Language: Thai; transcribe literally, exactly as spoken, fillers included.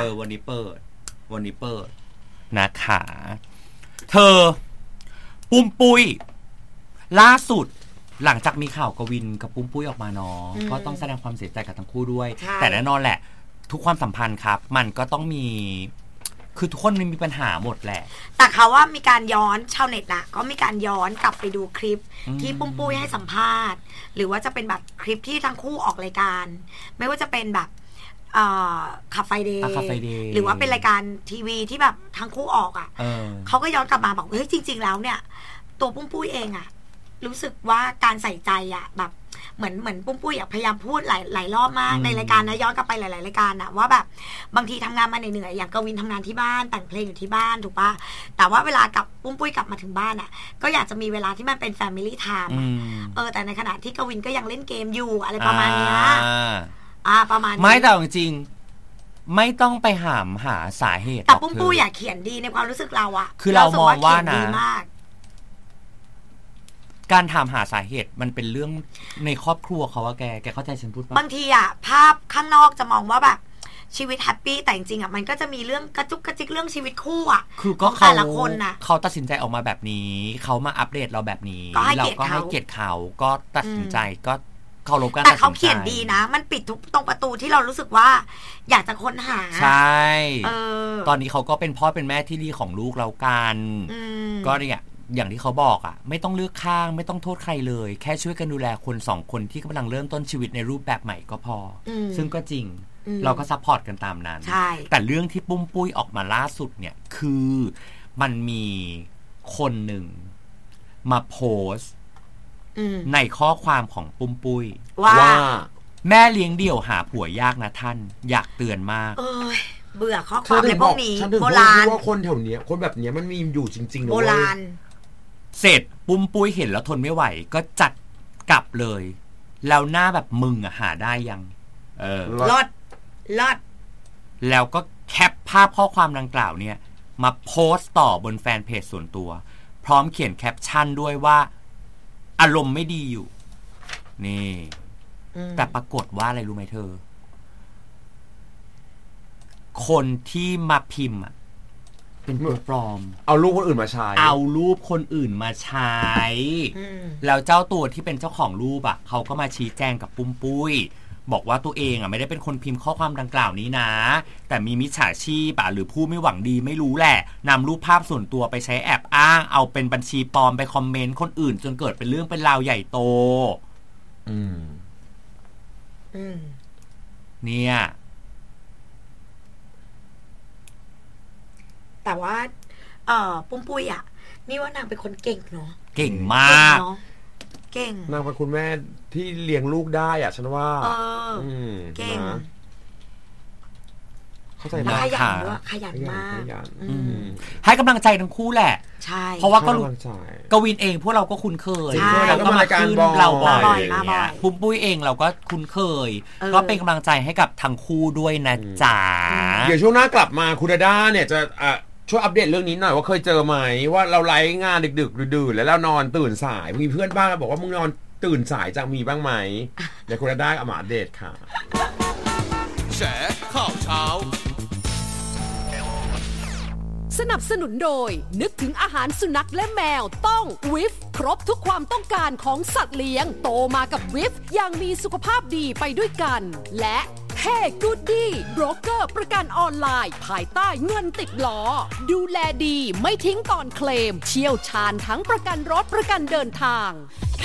อวันนี้เปิดวันนี้เปิดนะคะเธอปุ้มปุ้ยล่าสุดหลังจากมีข่าวกวินกับปุ้มปุ้ยออกมาเนาะก็ต้องแสดงความเสียใจกับทั้งคู่ด้วยแต่แน่นอนแหละทุกความสัมพันธ์ครับมันก็ต้องมีคือทุกคนมันมีปัญหาหมดแหละแต่เขาว่ามีการย้อนชาวเน็ตอะก็มีการย้อนกลับไปดูคลิปที่ปุ้มปุ้ยให้สัมภาษณ์หรือว่าจะเป็นแบบคลิปที่ทั้งคู่ออกรายการไม่ว่าจะเป็นแบบขับไฟเดย์หรือว่าเป็นรายการทีวีที่แบบทั้งคู่ออกอ่ะ เ, เขาก็ย้อนกลับมาบอกเฮ้ยจริงๆแล้วเนี่ยตัวปุ้มปุ้ยเองอ่ะรู้สึกว่าการใส่ใจอ่ะแบบเหมือนเหมือนปุ้มปุ้ยพยายามพูดหลายหลายรอบมากในรายการนะย้อนกลับไปหลายๆรายการอ่ะว่าแบบบางทีทำงานมาเหนื่อยๆอย่างกวินทำงานที่บ้านแต่งเพลงอยู่ที่บ้านถูกป่ะแต่ว่าเวลากลับปุ้มปุ้ยกลับมาถึงบ้านอ่ะก็อยากจะมีเวลาที่มันเป็น Family Time เออแต่ในขณะที่กวินก็ยังเล่นเกมอยู่อะไรประมาณนี้อ่าประมาณไม่แต่จริงไม่ต้องไปหามหาสาเหตุแต่ปุ้มปุ้ยอยากเขียนดีในความรู้สึกเราอะคือเรามองว่านะการถามหาสาเหตุมันเป็นเรื่องในครอบครัวเขาว่าแกแกเข้าใจฉันพูดป่ะบางทีอะภาพข้างนอกจะมองว่าแบบชีวิตแฮปปี้แต่จริงๆอะมันก็จะมีเรื่องกระจุกกระจิกเรื่องชีวิตคู่อะคือก็เขาแต่ละคนนะเขาตัดสินใจออกมาแบบนี้เขามาอัปเดตเราแบบนี้เราก็ให้เกียรติเขาก็ตัดสินใจก็แต่เขาเขียนดีนะมันปิดทุกตรงประตูที่เรารู้สึกว่าอยากจะค้นหาใช่ตอนนี้เขาก็เป็นพ่อเป็นแม่ที่ดีของลูกเรากันก็เนี่ยอย่างที่เขาบอกอ่ะไม่ต้องเลือกข้างไม่ต้องโทษใครเลยแค่ช่วยกันดูแลคนสองคนที่กำลังเริ่มต้นชีวิตในรูปแบบใหม่ก็พอซึ่งก็จริงเราก็ซัพพอร์ตกันตามนั้นแต่เรื่องที่ปุ้มปุ้ยออกมาล่าสุดเนี่ยคือมันมีคนหนึ่งมาโพสต์ในข้อความของปุ้มปุ้ยว่าแม่เลี้ยงเดี่ยวหาผัวยากนะท่านอยากเตือนมากเอ้ยเบื่อข้อความในพวกนี้โบราณว่าคนแถวเนี้ยคนแบบเนี้ยมันมีอยู่จริงๆโบราณเสร็จปุ้มปุ้ยเห็นแล้วทนไม่ไหวก็จัดกลับเลยแล้วหน้าแบบมึงอะหาได้ยังเออลดลดแล้วก็แคปภาพข้อความดังกล่าวเนี่ยมาโพสต์ต่อบนแฟนเพจส่วนตัวพร้อมเขียนแคปชั่นด้วยว่าอารมณ์ไม่ดีอยู่นี่แต่ปรากฏว่าอะไรรู้ไหมเธอคนที่มาพิมพ์อ่ะเป็นตัวปลอมเอารูปคนอื่นมาใช้เอารูปคนอื่นมาใช้แล้วเจ้าตัวที่เป็นเจ้าของรูปอ่ะเขาก็มาชี้แจงกับปุ้มปุ้ยบอกว่าตัวเองอ่ะไม่ได้เป็นคนพิมพ์ข้อความดังกล่าวนี้นะแต่มีมิจฉาชีพหรือผู้ไม่หวังดีไม่รู้แหละนำรูปภาพส่วนตัวไปใช้แอบอ้างเอาเป็นบัญชีปลอมไปคอมเมนต์คนอื่นจนเกิดเป็นเรื่องเป็นราวใหญ่โตอืมอืมเนี่ยแต่ว่าเอ่อปุ้มปุ้ยอ่ะนี่ว่านางเป็นคนเก่งเนาะเก่งมากเก่งนางเป็นคุณแม่ที่เลี้ยงลูกได้อ่ะฉันว่าเออเก่งเข้าใจมากขยันด้วยขยันมากให้กำลังใจทั้งคู่แหละใช่เพราะว่าก็กวินเองพวกเราก็คุ้นเคยเราก็มาขึ้นเราบ่อยปุ้มปุ้ยเองเราก็คุ้นเคยก็เป็นกำลังใจให้กับทั้งคู่ด้วยนะจ๊ะเดี๋ยวช่วงหน้ากลับมาคุณดาด้าเนี่ยจะช่วยอัปเดตเรื่องนี้หน่อยว่าเคยเจอไหมว่าเราไลฟ์งานดึกๆดื่นๆแล้วเรานอนตื่นสายมีเพื่อนบ้างบอกว่ามึงนอนตื่นสายจังมีบ้างไหมเดี๋ยวคุณดาด้าเอามาอัปเดตค่ะแฉข่าวเช้าสนับสนุนโดยนึกถึงอาหารสุนัขและแมวต้องวิฟครบทุกความต้องการของสัตว์เลี้ยงโตมากับวิฟอย่างมีสุขภาพดีไปด้วยกันและเฮ้กูดดี้โบรกเกอร์ประกันออนไลน์ภายใต้เงินติดล้อดูแลดีไม่ทิ้งก่อนเคลมเชี่ยวชาญทั้งประกันรถประกันเดินทาง